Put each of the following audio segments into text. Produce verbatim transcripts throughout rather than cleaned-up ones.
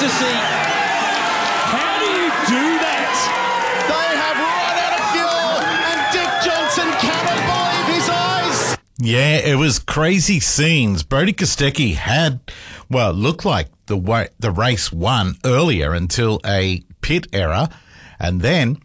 to see, how do you do that? They have run out of fuel, and Dick Johnson cannot believe his eyes. Yeah, it was crazy scenes. Brodie Kostecki had, well, it looked like the way, the race won earlier until a pit error, and then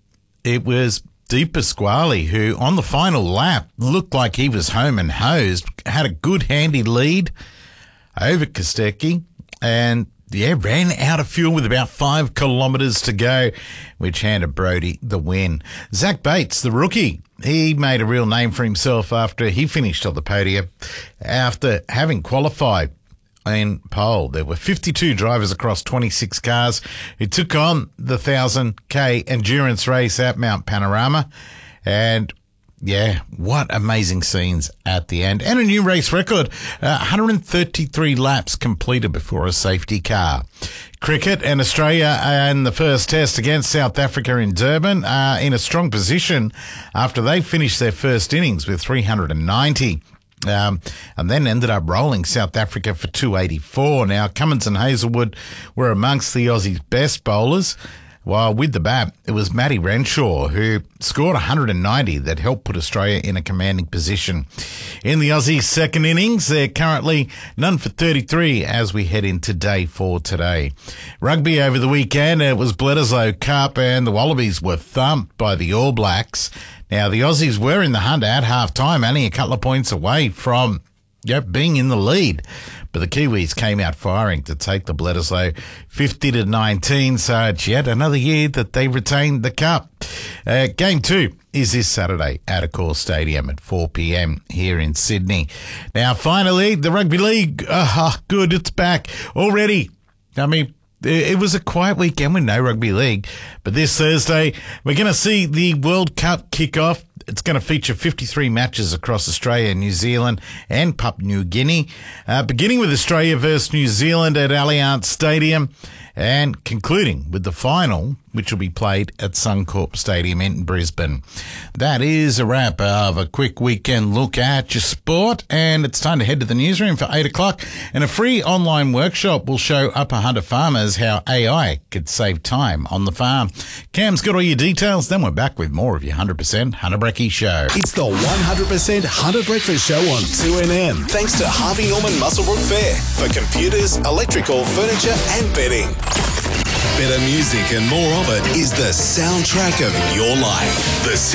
it was Di Pasquale who, on the final lap, looked like he was home and hosed, had a good handy lead over Kostecki, and yeah, ran out of fuel with about five kilometres to go, which handed Brodie the win. Zach Bates, the rookie, he made a real name for himself after he finished on the podium after having qualified in pole. There were fifty-two drivers across twenty-six cars who took on the one thousand K endurance race at Mount Panorama. And yeah, what amazing scenes at the end. And a new race record, uh, one hundred thirty-three laps completed before a safety car. Cricket and Australia and the first test against South Africa in Durban are in a strong position after they finished their first innings with three hundred ninety. Um, and then ended up rolling South Africa for two eighty-four. Now, Cummins and Hazelwood were amongst the Aussies' best bowlers, while with the bat, it was Matty Renshaw who scored one hundred ninety that helped put Australia in a commanding position. In the Aussies' second innings, they're currently none for thirty-three as we head into day four today. Rugby over the weekend, it was Bledisloe Cup and the Wallabies were thumped by the All Blacks. Now, the Aussies were in the hunt at half-time, only a couple of points away from yep, being in the lead. But the Kiwis came out firing to take the Bledisloe fifty to nineteen, so it's yet another year that they retained the cup. Uh, game two is this Saturday at Accor Stadium at four p.m. here in Sydney. Now, finally, the Rugby League, oh, good, it's back already. I mean, it was a quiet weekend with no rugby league, but this Thursday we're going to see the World Cup kick off. It's going to feature fifty-three matches across Australia, New Zealand and Papua New Guinea, uh, beginning with Australia versus New Zealand at Allianz Stadium and concluding with the final, which will be played at Suncorp Stadium in Brisbane. That is a wrap of a quick weekend look at your sport, and it's time to head to the newsroom for eight o'clock, and a free online workshop will show Upper Hunter farmers how A I could save time on the farm. Cam's got all your details, then we're back with more of your one hundred percent Hunter Brecky Show. It's the one hundred percent Hunter Breakfast Show on two N M. Thanks to Harvey Norman Muswellbrook Fair for computers, electrical, furniture and bedding. Better music and more of it is the soundtrack of your life. The